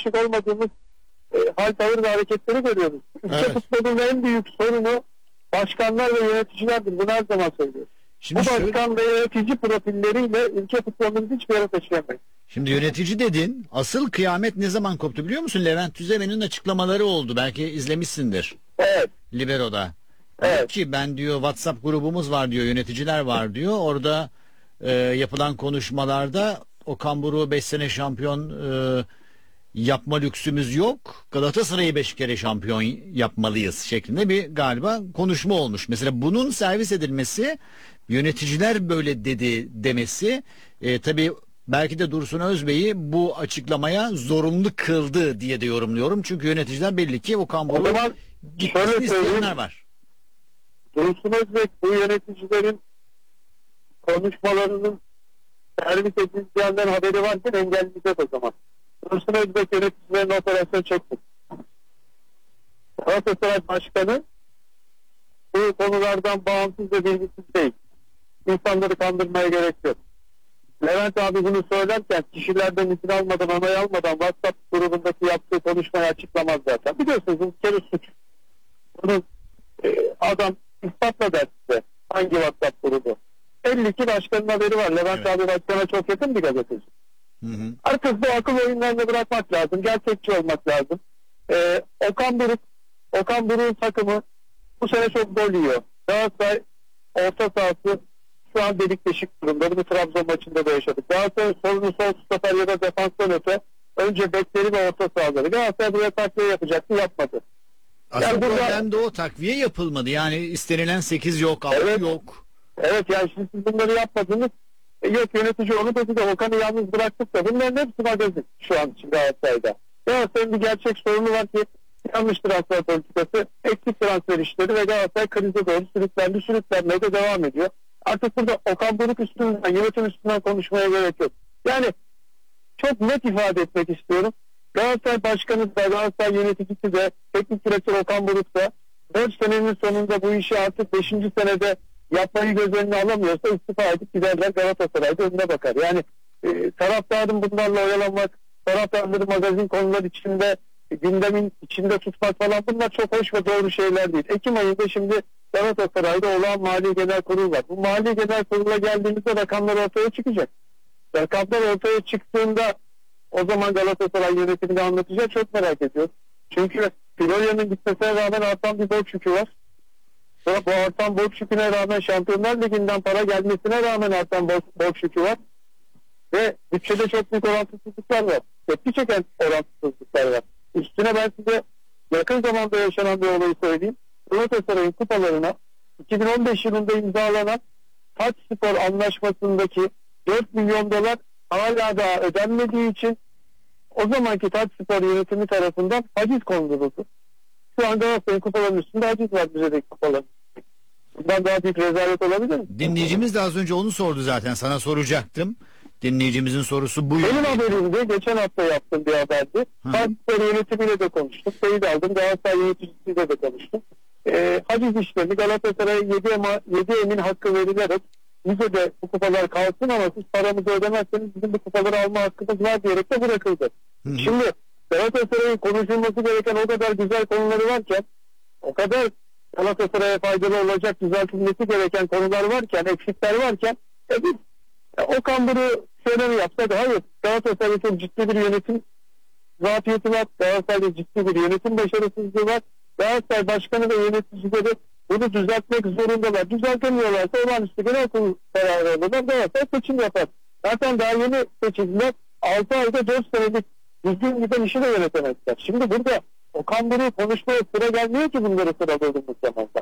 alışık olmadığımız hal, tavır ve hareketleri görüyoruz. Ülke futbolunun en büyük sorunu başkanlar ve yöneticilerdir. Bunu her zaman söylüyoruz. Şimdi Bu başkan ve yönetici profilleriyle ülke futbolunu hiçbir yere taşıyamayız. Şimdi yönetici dedin. Asıl kıyamet ne zaman koptu biliyor musun? Levent Tüzemen'in açıklamaları oldu. Belki izlemişsindir. Evet. Libero'da. Evet. Ki ben diyor WhatsApp grubumuz var diyor. Yöneticiler var diyor. Orada yapılan konuşmalarda Okan Buruk'u 5 sene şampiyon yapma lüksümüz yok. Galatasaray'ı 5 kere şampiyon yapmalıyız şeklinde bir galiba konuşma olmuş. Mesela bunun servis edilmesi, yöneticiler böyle dedi demesi tabii belki de Dursun Özbey'i bu açıklamaya zorunlu kıldı diye de yorumluyorum. Çünkü yöneticiler belli ki Okan Buruk'u gitmesini isteyenler var. Dursun Özbek bu yöneticilerin konuşmalarının servis edileceğinden haberi varken engelleyecek o zaman. Dursun Özbek yöneticilerin operasyon çekti. Galatasaray Başkanı bu konulardan bağımsız ve bilgisiz değil. İnsanları kandırmaya gerek yok. Levent abi bunu söylerken kişilerden izin almadan, onay almadan WhatsApp grubundaki yaptığı konuşmayı açıklamaz zaten. Biliyorsunuz bu bir kere suç. Bunun adam ispatla der size hangi WhatsApp grubu. 52 başkanın haberi var. Levent abi başkana çok yakın bir gazeteci. Artık bu akıl oyunlarını bırakmak lazım. Gerçekçi olmak lazım. Okan Buruk'un takımı bu sene çok gol yiyor. Galatasaray orta sahası şu an delik deşik durumda. Bunu Trabzon maçında da yaşadık. Galatasaray'ın sorunu sol stoper ya da defanstan öte önce bekleri ve orta sahaları. Galatasaray buraya takviye yapacaktı, yapmadı. Aslında problem de o, takviye yapılmadı. Yani istenilen 8 yok, 6 yok. Evet, yani şimdi siz bunları yapmadınız. Yok yönetici onu dedi de Okan'ı yalnız bıraktık da bunların hepsi magazin şu an için Galatasaray'da. Galatasaray'ın bir gerçek sorunu var ki yanlış transfer politikası, eksik transfer işleri ve Galatasaray krize doğru sürüklenmeye de devam ediyor. Artık burada Okan Buruk üstünden, yönetim üstünden konuşmaya gerek yok. Yani çok net ifade etmek istiyorum. Galatasaray Başkanı da, Galatasaray yöneticisi de, teknik direktör Okan Buruk da 4 senenin sonunda bu işi artık 5. senede yapmayı göz önüne alamıyorsa istifa edip giderler, Galatasaray'da önüne bakar. Yani taraftarın bunlarla oyalanmak, taraftarları magazin konular içinde, gündemin içinde tutmak falan, bunlar çok hoş ve doğru şeyler değil. Ekim ayında şimdi Galatasaray'da olağan Mali Genel Kurulu var. Bu Mali Genel Kurulu'na geldiğimizde rakamlar ortaya çıkacak. Rakamlar ortaya çıktığında o zaman Galatasaray yönetimini anlatacak, çok merak ediyorum. Çünkü Florya'nın gitmesine rağmen artan bir borç yükü var. Bu artan borç yüküne rağmen Şampiyonlar Ligi'nden para gelmesine rağmen artan borç yükü var. Ve bütçede çok büyük orantısızlıklar var. Tepki çeken orantısızlıklar var. Üstüne ben size yakın zamanda yaşanan bir olayı söyleyeyim. Galatasaray'ın kupalarına 2015 yılında imzalanan Taç Spor anlaşmasındaki 4 milyon dolar hala daha ödenmediği için o zamanki Taç Spor yönetimi tarafından haciz konduruldu. Şu anda Galatasaray'ın kupalarının üstünde haciz var, bizdeki kupaların. Bundan daha büyük rezalet olabilir mi? Dinleyicimiz de az önce onu sordu zaten. Sana soracaktım. Dinleyicimizin sorusu bu. Benim haberimde geçen hafta yaptığım bir haberdi. Taç Spor yönetimiyle de konuştum. Teyit aldım. Galatasaray yöneticisiyle de konuştum. Haciz işlemi Galatasaray'a 7 emin hakkı verilerek bize de bu kupalar kalsın ama siz paramızı ödemezseniz bizim bu kupaları alma hakkımız var diyerek de bırakıldı. Şimdi Galatasaray'ın konuşulması gereken o kadar güzel konuları varken, o kadar Galatasaray'a faydalı olacak, düzeltilmesi gereken konular varken, eksikler varken biz Okan Buruk'u şöyle mi yapsak? Hayır. Galatasaray'ın çok ciddi bir yönetim zafiyeti var. Galatasaray'da ciddi bir yönetim başarısızlığı var. Galatasaray Başkanı ve yöneticileri bunu düzeltmek zorundalar. Düzeltemiyorlarsa olağanüstü genel kurul kararı alırlar. Galatasaray seçim yapar. Zaten daha yeni seçimler 6 ayda 4 senelik düzgün giden işi de yönetemezler. Şimdi burada Okan Buruk'u konuşmaya sıra gelmiyor ki bunları sıraladığımız zamanda.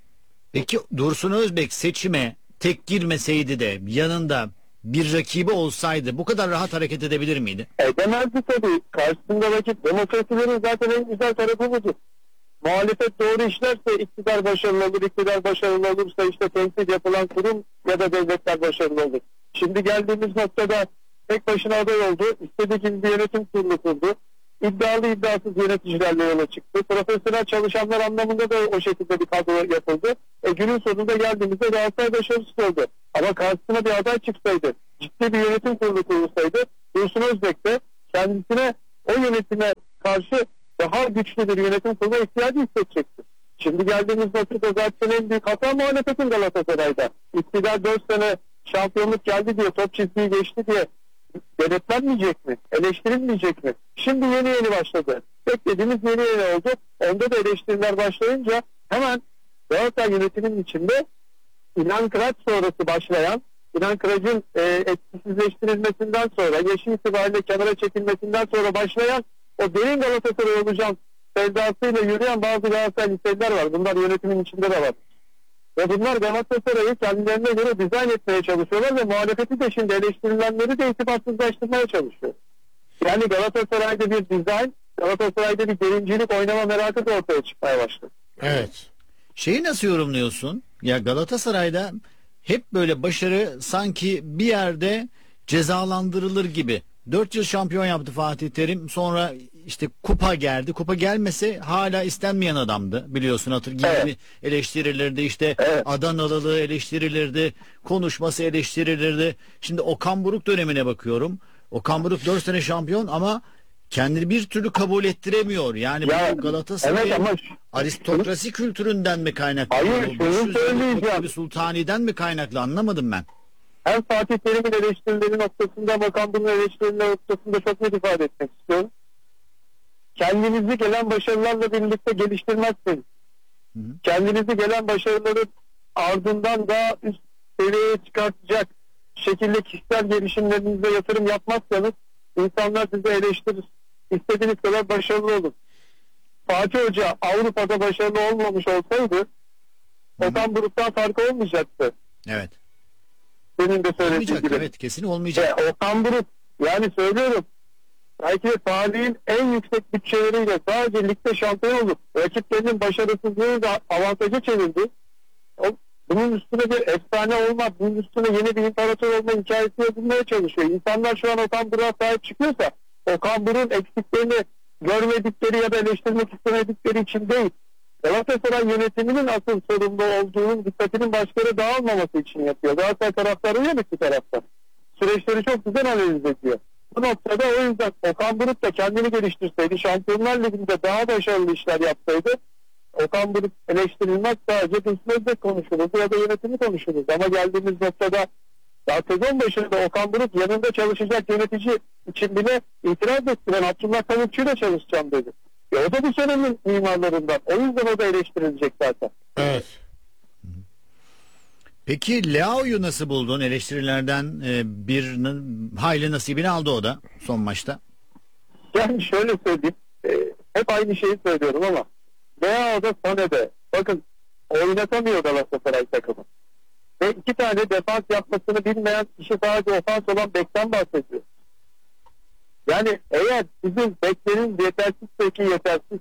Peki Dursun Özbek seçime tek girmeseydi de yanında bir rakibi olsaydı bu kadar rahat hareket edebilir miydi? Edemezdi tabii. Karşısında rakip. Demokrasilerin zaten en güzel tarafı budur. Muhalefet doğru işlerse iktidar başarılı olur. İktidar başarılı olursa işte temsil yapılan kurum ya da devletler başarılı olur. Şimdi geldiğimiz noktada tek başına aday oldu. İstediği gibi bir yönetim kurulu kurdu. İddialı iddiasız yöneticilerle yola çıktı. Profesyonel çalışanlar anlamında da o şekilde bir kadro yapıldı. Günün sonunda geldiğimizde Galatasaray başarısız oldu. Ama karşısına bir aday çıksaydı, ciddi bir yönetim kurulu kurulsaydı, Dursun Özbek de kendisine o yönetime karşı daha güçlü bir yönetim kurma ihtiyacı hissedecektir. Şimdi geldiğimiz noktada zaten en büyük hata muhalefetin Galatasaray'da. İktidar 4 sene şampiyonluk geldi diye, top çizgiyi geçti diye denetlenmeyecek mi? Eleştirilmeyecek mi? Şimdi yeni başladı. Beklediğimiz yeni oldu. Onda da eleştiriler başlayınca hemen Galatasaray yönetiminin içinde İlhan Kıraç sonrası başlayan, İlhan Kıraç'ın etkisizleştirilmesinden sonra, yaşı itibariyle kenara çekilmesinden sonra başlayan o derin Galatasaray olacağım sevdasıyla yürüyen bazı Galatasaray liseliler var. Bunlar yönetimin içinde de var. Ve bunlar Galatasaray'ı kendilerine göre dizayn etmeye çalışıyorlar ve muhalefeti de şimdi eleştirilenleri de itibarsızlaştırmaya çalışıyor. Yani Galatasaray'da bir dizayn, Galatasaray'da bir derincilik oynama merakı da ortaya çıkmaya başladı. Evet. Şeyi nasıl yorumluyorsun? Ya Galatasaray'da hep böyle başarı sanki bir yerde cezalandırılır gibi. 4 yıl şampiyon yaptı Fatih Terim. Sonra işte kupa geldi. Kupa gelmese hala istenmeyen adamdı. Biliyorsun gibi eleştirilirdi. İşte Adanalılığı eleştirilirdi. Konuşması eleştirilirdi. Şimdi Okan Buruk dönemine bakıyorum. Okan Buruk 4 sene şampiyon ama kendini bir türlü kabul ettiremiyor. Yani bu Galatasaray'ın aristokrasi kültüründen mi kaynaklı? Hayır, şunu söyleyeceğim. Bir sultaniden mi kaynaklı anlamadım ben. Hem Fatih Terim'in eleştirileri noktasında, Bakan Buruk'un eleştirileri noktasında çok net ifade etmek istiyorum. Kendinizi gelen başarılarla birlikte geliştirmezseniz, kendinizi gelen başarıların ardından daha üst seviyeye çıkartacak şekilde kişisel gelişimlerinize yatırım yapmazsanız insanlar sizi eleştirir. İstediğiniz kadar başarılı olun. Fatih Hoca Avrupa'da başarılı olmamış olsaydı Okan Buruk'tan farkı olmayacaktı. Evet. Senin de söylediğin gibi. Evet, kesin olmayacak. Okan Buruk, yani söylüyorum, belki de tarihin en yüksek bütçeleriyle sadece ligde şampiyon olup rakiplerinin başarısızlığını da avantaja çevirdi. Bunun üstüne bir efsane olma, bunun üstüne yeni bir imparator olma hikayesi yazılmaya çalışıyor. İnsanlar şu an Okan Buruk'a sahip çıkıyorsa Okan Buruk'un eksiklerini görmedikleri ya da eleştirmek istemedikleri için değil, Galatasaray yönetiminin asıl sorumlu olduğunun dikkatinin başkaları dağılmaması için yapıyor. Galatasaray taraftarı uyanık bir taraftan. Süreçleri çok güzel analiz ediyor. Bu noktada o yüzden Okan Buruk da kendini geliştirseydi, Şampiyonlar Ligi'nde daha başarılı işler yapsaydı, Okan Buruk eleştirilmez, sadece düşmezde konuşulurdu ya da yönetimi konuşulurdu. Ama geldiğimiz noktada daha sezon başında Okan Buruk yanında çalışacak yönetici için bile itiraz etti. Ben Abdullah Kavukçu'yla çalışacağım dedi. O da bu senenin mimarlarından. O yüzden o da eleştirilecek zaten. Evet. Peki Leao'yu nasıl buldun? Eleştirilerden bir hayli nasibini aldı o da son maçta. Yani şöyle söyleyeyim. Hep aynı şeyi söylüyorum ama Leao'da Sané'de bakın oynatamıyor Galatasaray takımı. Ve 2 tane defans yapmasını bilmeyen kişi sadece ofans olan bekten bahsediyor. Yani eğer sizin beklerin yetersizse ki yetersiz,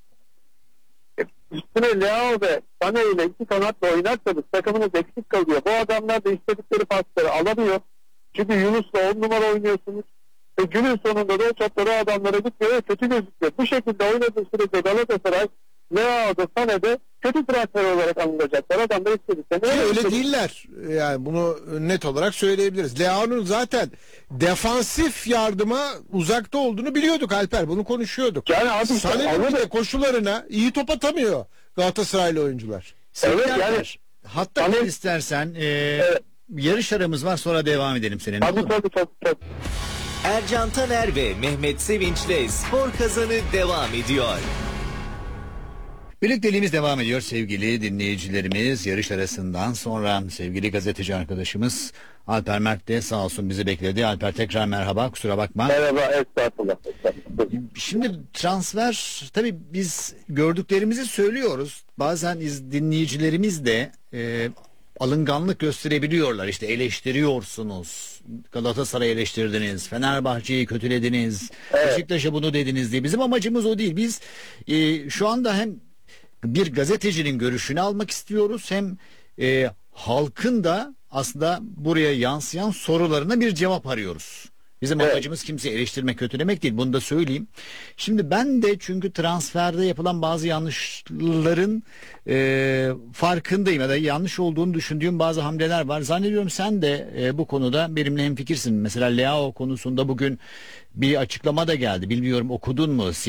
üstüne Leao ve Sané ile 2 kanatla oynarsanız takımınız eksik kalıyor. Bu adamlar da istedikleri pasları alamıyor. Çünkü Yunus'la 10 numara oynuyorsunuz. Ve günün sonunda da o topları o adamlara gitmiyor ve kötü gözüküyor. Bu şekilde oynadığı sürece Galatasaray Leao'da Sané'de kötü transfer olarak anılacaklar. Adamlar istediklerini öyle değiller. Yani bunu net olarak söyleyebiliriz. Leao'nun zaten defansif yardıma uzakta olduğunu biliyorduk Alper. Bunu konuşuyorduk. Yani abi Sané'nin bir de koşularına iyi top atamıyor Galatasaraylı oyuncular. Evet, yani hatta istersen yarış aramız var, sonra devam edelim seninle. Tabii. Ercan Taner ve Mehmet Sevinç'le Spor Kazanı devam ediyor. Birlikteliğimiz devam ediyor sevgili dinleyicilerimiz. Yarış arasından sonra sevgili gazeteci arkadaşımız Alper Mert de sağ olsun bizi bekledi. Alper, tekrar merhaba, kusura bakma. Merhaba, estağfurullah. Şimdi transfer, tabii biz gördüklerimizi söylüyoruz. Bazen dinleyicilerimiz de alınganlık gösterebiliyorlar. İşte eleştiriyorsunuz. Galatasaray eleştirdiniz, Fenerbahçe'yi kötülediniz, Beşiktaş'a bunu dediniz diye. Bizim amacımız o değil. Biz şu anda hem bir gazetecinin görüşünü almak istiyoruz, hem halkın da aslında buraya yansıyan sorularına bir cevap arıyoruz. Bizim amacımız kimseyi eleştirmek, kötülemek değil. Bunu da söyleyeyim. Şimdi ben de çünkü transferde yapılan bazı yanlışların farkındayım ya da yanlış olduğunu düşündüğüm bazı hamleler var. Zannediyorum sen de bu konuda benimle hemfikirsin. Mesela Leao konusunda bugün bir açıklama da geldi. Bilmiyorum, okudun mu?